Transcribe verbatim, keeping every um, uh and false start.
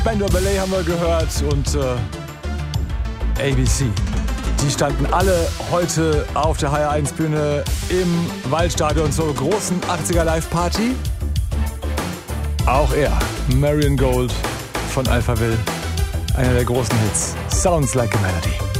Spandau Ballet haben wir gehört und äh, A B C. Die standen alle heute auf der H R eins Bühne im Waldstadion zur großen achtziger Live-Party. Auch er, Marion Gold von Alphaville, einer der großen Hits. Sounds Like a Melody.